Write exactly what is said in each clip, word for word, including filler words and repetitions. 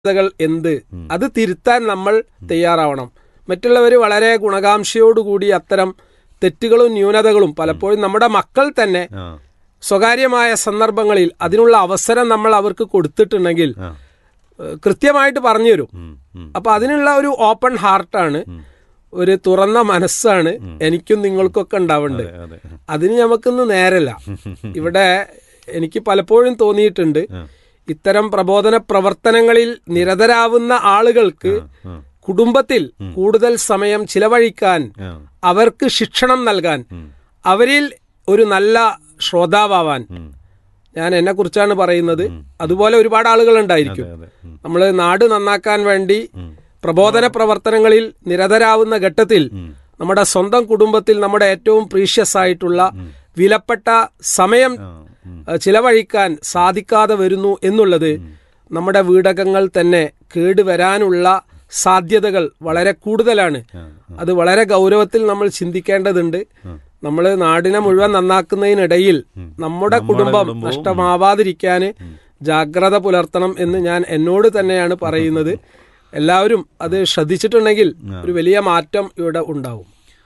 കൾ എന്ത്, അത് തിരുത്താൻ നമ്മൾ തയ്യാറാവണം. മറ്റുള്ളവർ വളരെ ഗുണകാംക്ഷയോടുകൂടി അത്തരം തെറ്റുകളും ന്യൂനതകളും പലപ്പോഴും നമ്മുടെ മക്കൾ തന്നെ സ്വകാര്യമായ സന്ദർഭങ്ങളിൽ അതിനുള്ള അവസരം നമ്മൾ അവർക്ക് കൊടുത്തിട്ടുണ്ടെങ്കിൽ കൃത്യമായിട്ട് പറഞ്ഞു തരും. അപ്പൊ അതിനുള്ള ഒരു ഓപ്പൺ ഹാർട്ടാണ്, ഒരു തുറന്ന മനസ്സാണ് എനിക്കും നിങ്ങൾക്കൊക്കെ ഉണ്ടാവേണ്ടത്. അതിന് നമുക്കിന്ന് നേരല്ല. ഇവിടെ എനിക്ക് പലപ്പോഴും തോന്നിയിട്ടുണ്ട്, ഇത്തരം പ്രബോധന പ്രവർത്തനങ്ങളിൽ നിരതരാവുന്ന ആളുകൾക്ക് കുടുംബത്തിൽ കൂടുതൽ സമയം ചിലവഴിക്കാൻ, അവർക്ക് ശിക്ഷണം നൽകാൻ, അവരിൽ ഒരു നല്ല ശ്രോതാവാൻ, ഞാൻ എന്നെ കുറിച്ചാണ് പറയുന്നത്, അതുപോലെ ഒരുപാട് ആളുകൾ ഉണ്ടായിരിക്കും. നമ്മൾ നാട് നന്നാക്കാൻ വേണ്ടി പ്രബോധന പ്രവർത്തനങ്ങളിൽ നിരതരാവുന്ന ഘട്ടത്തിൽ നമ്മുടെ സ്വന്തം കുടുംബത്തിൽ നമ്മുടെ ഏറ്റവും പ്രീഷ്യസ് ആയിട്ടുള്ള വിലപ്പെട്ട സമയം ചിലവഴിക്കാൻ സാധിക്കാതെ വരുന്നു എന്നുള്ളത് നമ്മുടെ വീടകങ്ങൾ തന്നെ കേടുവരാനുള്ള സാധ്യതകൾ വളരെ കൂടുതലാണ്. അത് വളരെ ഗൗരവത്തിൽ നമ്മൾ ചിന്തിക്കേണ്ടതുണ്ട്. നമ്മൾ നാടിനെ മുഴുവൻ നന്നാക്കുന്നതിനിടയിൽ നമ്മുടെ കുടുംബം നഷ്ടമാവാതിരിക്കാൻ ജാഗ്രത പുലർത്തണം എന്ന് ഞാൻ എന്നോട് തന്നെയാണ് പറയുന്നത്. എല്ലാവരും അത് ശ്രദ്ധിച്ചിട്ടുണ്ടെങ്കിൽ ഒരു വലിയ മാറ്റം ഇവിടെ ഉണ്ടാവും.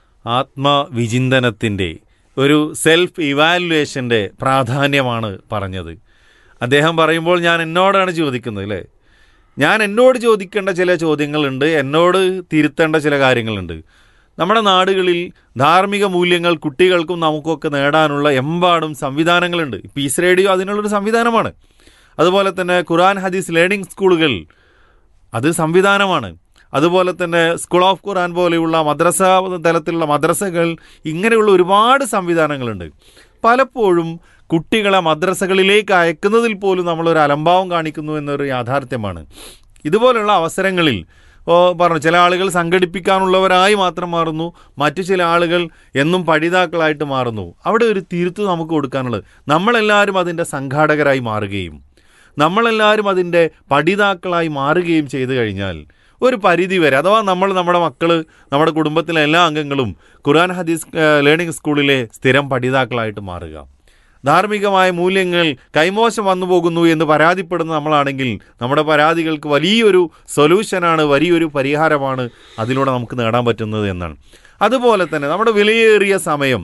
ആത്മവിചിന്തനത്തിൻ്റെ ഒരു സെൽഫ് ഇവാലുവേഷൻ്റെ പ്രാധാന്യമാണ് പറഞ്ഞത്. അദ്ദേഹം പറയുമ്പോൾ ഞാൻ എന്നോടാണ് ചോദിക്കുന്നത് അല്ലേ, ഞാൻ എന്നോട് ചോദിക്കേണ്ട ചില ചോദ്യങ്ങളുണ്ട്, എന്നോട് തിരുത്തേണ്ട ചില കാര്യങ്ങളുണ്ട്. നമ്മുടെ നാടുകളിൽ ധാർമ്മിക മൂല്യങ്ങൾ കുട്ടികൾക്കും നമുക്കൊക്കെ നേടാനുള്ള എമ്പാടും സംവിധാനങ്ങളുണ്ട്. പീസ് റേഡിയോ അതിനുള്ളൊരു സംവിധാനമാണ്. അതുപോലെ തന്നെ ഖുർആൻ ഹദീസ് ലേണിംഗ് സ്കൂളുകൾ അത് സംവിധാനമാണ്. അതുപോലെ തന്നെ സ്കൂൾ ഓഫ് ഖുർആൻ പോലെയുള്ള മദ്രസ തലത്തിലുള്ള മദ്രസകൾ, ഇങ്ങനെയുള്ള ഒരുപാട് സംവിധാനങ്ങളുണ്ട്. പലപ്പോഴും കുട്ടികളെ മദ്രസകളിലേക്ക് അയക്കുന്നതിൽ പോലും നമ്മളൊരു അലംഭാവം കാണിക്കുന്നു എന്നൊരു യാഥാർത്ഥ്യമാണ്. ഇതുപോലുള്ള അവസരങ്ങളിൽ പറഞ്ഞു ചില ആളുകൾ സംഘടിപ്പിക്കാനുള്ളവരായി മാത്രം മാറുന്നു, മറ്റു ചില ആളുകൾ എന്നും പഠിതാക്കളായിട്ട് മാറുന്നു. അവിടെ ഒരു തിരുത്ത് നമുക്ക് കൊടുക്കാനുള്ളത്, നമ്മളെല്ലാവരും അതിൻ്റെ സംഘാടകരായി മാറുകയും നമ്മളെല്ലാവരും അതിൻ്റെ പഠിതാക്കളായി മാറുകയും ചെയ്തു കഴിഞ്ഞാൽ ഒരു പരിധി വരെ, അഥവാ നമ്മൾ നമ്മുടെ മക്കൾ നമ്മുടെ കുടുംബത്തിലെ എല്ലാ അംഗങ്ങളും ഖുർആൻ ഹദീസ് ലേണിംഗ് സ്കൂളിലെ സ്ഥിരം പഠിതാക്കളായിട്ട് മാറുക. ധാർമ്മികമായ മൂല്യങ്ങൾ കൈമോശം വന്നു പോകുന്നു എന്ന് പരാതിപ്പെടുന്ന നമ്മളാണെങ്കിൽ നമ്മുടെ പരാതികൾക്ക് വലിയൊരു സൊല്യൂഷനാണ്, വലിയൊരു പരിഹാരമാണ് അതിലൂടെ നമുക്ക് നേടാൻ പറ്റുന്നത് എന്നാണ്. അതുപോലെ തന്നെ നമ്മുടെ വിലയേറിയ സമയം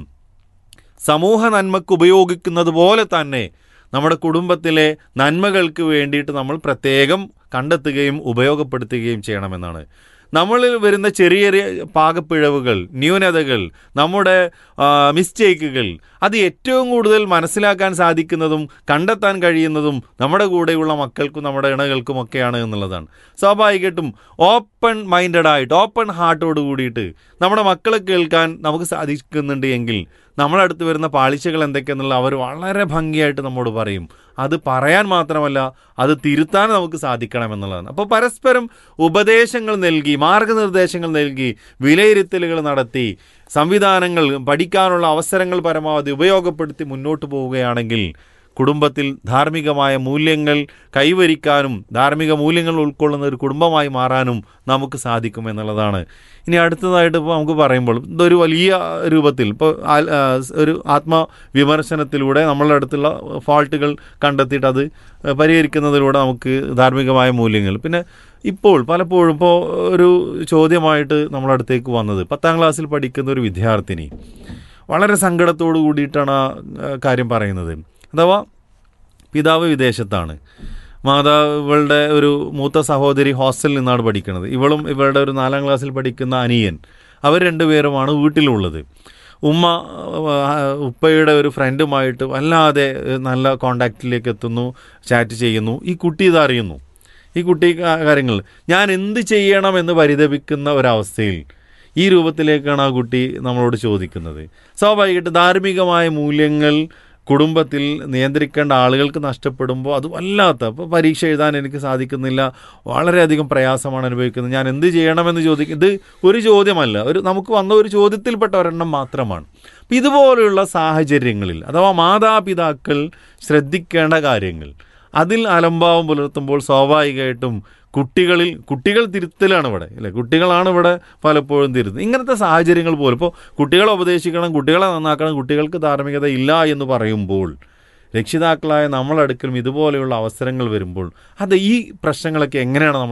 സമൂഹ നന്മക്ക് ഉപയോഗിക്കുന്നത് പോലെ തന്നെ നമ്മുടെ കുടുംബത്തിലെ നന്മകൾക്ക് വേണ്ടിയിട്ട് നമ്മൾ പ്രത്യേകം കണ്ടെത്തുകയും ഉപയോഗപ്പെടുത്തുകയും ചെയ്യണമെന്നാണ്. നമ്മളിൽ വരുന്ന ചെറിയ ചെറിയ പാകപ്പിഴവുകൾ, ന്യൂനതകൾ, നമ്മുടെ മിസ്റ്റേക്കുകൾ, അത് ഏറ്റവും കൂടുതൽ മനസ്സിലാക്കാൻ സാധിക്കുന്നതും കണ്ടെത്താൻ കഴിയുന്നതും നമ്മുടെ കൂടെയുള്ള മക്കൾക്കും നമ്മുടെ ഇണകൾക്കുമൊക്കെയാണ് എന്നുള്ളതാണ്. സ്വാഭാവികമായിട്ടും ഓപ്പൺ മൈൻഡഡായിട്ട് ഓപ്പൺ ഹാർട്ടോട് കൂടിയിട്ട് നമ്മുടെ മക്കളെ കേൾക്കാൻ നമുക്ക് സാധിക്കുന്നുണ്ട് എങ്കിൽ നമ്മളടുത്ത് വരുന്ന പാളിച്ചകൾ എന്തൊക്കെയെന്നുള്ള അവർ വളരെ ഭംഗിയായിട്ട് നമ്മോട് പറയും. അത് പറയാൻ മാത്രമല്ല അത് തിരുത്താൻ നമുക്ക് സാധിക്കണമെന്നുള്ളതാണ്. അപ്പോൾ പരസ്പരം ഉപദേശങ്ങൾ നൽകി, മാർഗനിർദ്ദേശങ്ങൾ നൽകി, വിലയിരുത്തലുകൾ നടത്തി, സംവിധാനങ്ങൾ പഠിക്കാനുള്ള അവസരങ്ങൾ പരമാവധി ഉപയോഗപ്പെടുത്തി മുന്നോട്ട് പോവുകയാണെങ്കിൽ കുടുംബത്തിൽ ധാർമ്മികമായ മൂല്യങ്ങൾ കൈവരിക്കാനും ധാർമ്മിക മൂല്യങ്ങൾ ഉൾക്കൊള്ളുന്ന ഒരു കുടുംബമായി മാറാനും നമുക്ക് സാധിക്കും എന്നുള്ളതാണ്. ഇനി അടുത്തതായിട്ട് ഇപ്പോൾ നമുക്ക് പറയുമ്പോൾ ഇതൊരു വലിയ രൂപത്തിൽ ഇപ്പോൾ ഒരു ആത്മവിമർശനത്തിലൂടെ നമ്മളുടെ അടുത്തുള്ള ഫാൾട്ടുകൾ കണ്ടെത്തിയിട്ട് അത് പരിഹരിക്കുന്നതിലൂടെ നമുക്ക് ധാർമ്മികമായ മൂല്യങ്ങൾ, പിന്നെ ഇപ്പോൾ പലപ്പോഴും ഇപ്പോൾ ഒരു ചോദ്യമായിട്ട് നമ്മുടെ അടുത്തേക്ക് വന്നത് പത്താം ക്ലാസ്സിൽ പഠിക്കുന്ന ഒരു വിദ്യാർത്ഥിനി വളരെ സങ്കടത്തോടു കൂടിയിട്ടാണ് ആ കാര്യം പറയുന്നത്. അഥവാ പിതാവ് വിദേശത്താണ്, മാതാവുകളുടെ ഒരു മൂത്ത സഹോദരി ഹോസ്റ്റലിൽ നിന്നാണ് പഠിക്കുന്നത്, ഇവളും ഇവളുടെ ഒരു നാലാം ക്ലാസ്സിൽ പഠിക്കുന്ന അനിയൻ, അവർ രണ്ടുപേരുമാണ് വീട്ടിലുള്ളത്. ഉമ്മ ഉപ്പയുടെ ഒരു ഫ്രണ്ടുമായിട്ട് വല്ലാതെ നല്ല കോണ്ടാക്റ്റിലേക്ക് എത്തുന്നു, ചാറ്റ് ചെയ്യുന്നു. ഈ കുട്ടി ഇതറിയുന്നു. ഈ കുട്ടി കാര്യങ്ങൾ ഞാൻ എന്ത് ചെയ്യണമെന്ന് പരിതപിക്കുന്ന ഒരവസ്ഥയിൽ ഈ രൂപത്തിലേക്കാണ് ആ കുട്ടി നമ്മളോട് ചോദിക്കുന്നത്. സ്വാഭാവികമായിട്ട് ധാർമ്മികമായ മൂല്യങ്ങൾ കുടുംബത്തിൽ നിയന്ത്രിക്കേണ്ട ആളുകൾക്ക് നഷ്ടപ്പെടുമ്പോൾ അത് വല്ലാത്ത, ഇപ്പോൾ പരീക്ഷ എഴുതാൻ എനിക്ക് സാധിക്കുന്നില്ല, വളരെയധികം പ്രയാസമാണ് അനുഭവിക്കുന്നത്, ഞാൻ എന്ത് ചെയ്യണമെന്ന് ചോദിക്കും. ഇത് ഒരു ചോദ്യമല്ല, ഒരു നമുക്ക് വന്ന ഒരു ചോദ്യത്തിൽപ്പെട്ട ഒരെണ്ണം മാത്രമാണ്. അപ്പം ഇതുപോലെയുള്ള സാഹചര്യങ്ങളിൽ അഥവാ മാതാപിതാക്കൾ ശ്രദ്ധിക്കേണ്ട കാര്യങ്ങൾ, അതിൽ അലംഭാവം പുലർത്തുമ്പോൾ സ്വാഭാവികമായിട്ടും കുട്ടികളിൽ കുട്ടികൾ തിരുത്തലാണ് ഇവിടെ അല്ലേ, കുട്ടികളാണ് ഇവിടെ പലപ്പോഴും തിരുത്തുന്നത്. ഇങ്ങനത്തെ സാഹചര്യങ്ങൾ പോലും ഇപ്പോൾ കുട്ടികളെ ഉപദേശിക്കണം, കുട്ടികളെ നന്നാക്കണം, കുട്ടികൾക്ക് ധാർമ്മികത ഇല്ല എന്ന് പറയുമ്പോൾ രക്ഷിതാക്കളായ നമ്മളടുക്കലും ഇതുപോലെയുള്ള അവസരങ്ങൾ വരുമ്പോൾ അത് ഈ പ്രശ്നങ്ങളൊക്കെ എങ്ങനെയാണ് നമ്മൾ